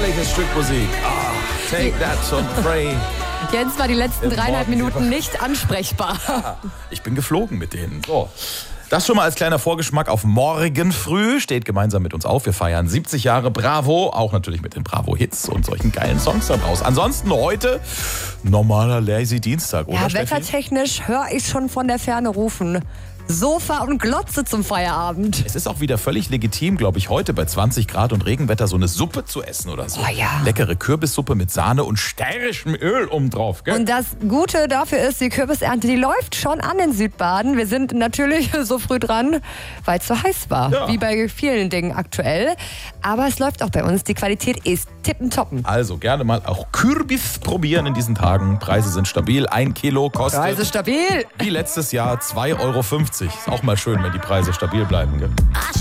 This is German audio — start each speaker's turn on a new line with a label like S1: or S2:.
S1: herrliches Stück Musik. Take that some pray.
S2: Jens war die letzten 3,5 Minuten nicht ansprechbar.
S1: Ich bin geflogen mit denen. So. Das schon mal als kleiner Vorgeschmack auf morgen früh. Steht gemeinsam mit uns auf. Wir feiern 70 Jahre Bravo. Auch natürlich mit den Bravo-Hits und solchen geilen Songs da draus. Ansonsten heute normaler Lazy Dienstag, oder
S2: Ja,
S1: Steffi?
S2: wettertechnisch höre ich schon von der Ferne rufen. Sofa und Glotze zum Feierabend.
S1: Es ist auch wieder völlig legitim, glaube ich, heute bei 20 Grad und Regenwetter so eine Suppe zu essen oder so.
S2: Oh ja.
S1: Leckere Kürbissuppe mit Sahne und stärrischem Öl obendrauf. Gell?
S2: Und das Gute dafür ist, die Kürbisernte, die läuft schon an in Südbaden. Wir sind natürlich so früh dran, weil es so heiß war.
S1: Ja.
S2: Wie bei vielen Dingen aktuell. Aber es läuft auch bei uns. Die Qualität ist tippentoppen.
S1: Also gerne mal auch Kürbis probieren in diesen Tagen. Preise sind stabil. 1 Kilo kostet
S2: Preise stabil.
S1: wie letztes Jahr 2,50 €. Ist auch mal schön, wenn die Preise stabil bleiben. Gell?